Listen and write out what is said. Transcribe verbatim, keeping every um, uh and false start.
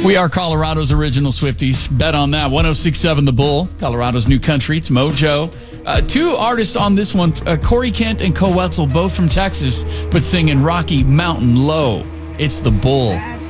We are Colorado's original Swifties. Bet on that. one oh six point seven The Bull, Colorado's new country. It's Mojo. Uh, two artists on this one, uh, Corey Kent and Cole Wetzel, both from Texas, but singing Rocky Mountain Low. It's The Bull.